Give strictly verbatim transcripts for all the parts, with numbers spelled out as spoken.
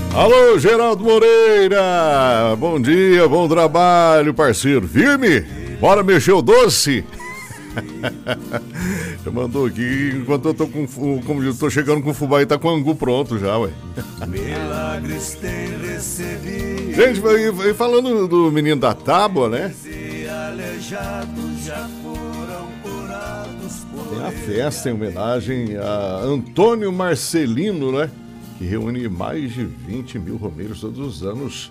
Alô, Geraldo Moreira, bom dia, bom trabalho, parceiro, firme? Bora mexer o doce? Já mandou aqui, enquanto eu tô com, como eu tô chegando com o fubá e tá com o angu pronto já, ué. Milagres tem recebido. Gente, vai, vai falando do menino da tábua, né? Tem a festa em homenagem a Antônio Marcelino, né? Que reúne mais de vinte mil romeiros todos os anos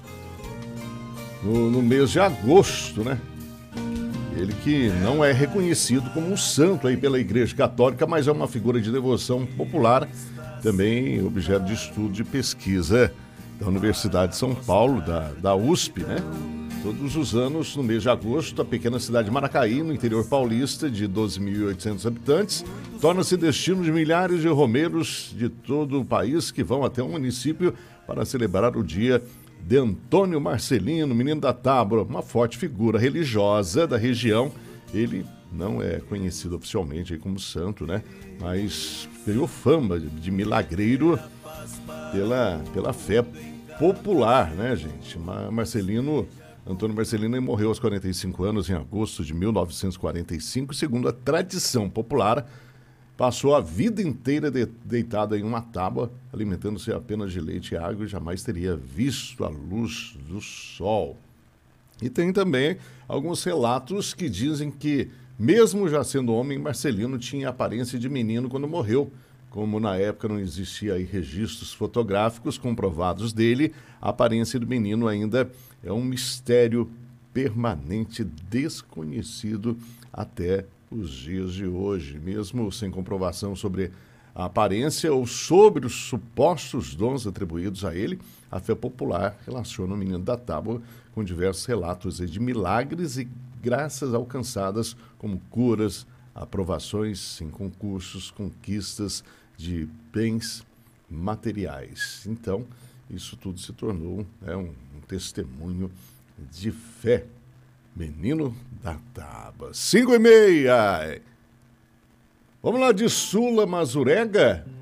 no, no mês de agosto, né? Ele que não é reconhecido como um santo aí pela Igreja Católica, mas é uma figura de devoção popular, também objeto de estudo e pesquisa da Universidade de São Paulo, da, da U S P, né? Todos os anos, no mês de agosto, a pequena cidade de Maracaí, no interior paulista, de doze mil e oitocentos habitantes, torna-se destino de milhares de romeiros de todo o país que vão até o município para celebrar o dia de Antônio Marcelino, menino da tábua, uma forte figura religiosa da região. Ele não é conhecido oficialmente aí como santo, né? Mas ganhou fama de, de milagreiro pela, pela fé popular, né, gente? Marcelino... Antônio Marcelino morreu aos quarenta e cinco anos em agosto de mil novecentos e quarenta e cinco. Segundo a tradição popular, passou a vida inteira de, deitada em uma tábua, alimentando-se apenas de leite e água e jamais teria visto a luz do sol. E tem também alguns relatos que dizem que, mesmo já sendo homem, Marcelino tinha aparência de menino quando morreu. Como na época não existia aí registros fotográficos comprovados dele, a aparência do menino ainda é um mistério permanente, desconhecido até os dias de hoje. Mesmo sem comprovação sobre a aparência ou sobre os supostos dons atribuídos a ele, a fé popular relaciona o menino da tábua com diversos relatos de milagres e graças alcançadas como curas, aprovações em concursos, conquistas de bens materiais. Então, isso tudo se tornou, né, um, um testemunho de fé. Menino da tábua. Cinco e meia. Vamos lá de Sula Mazurega.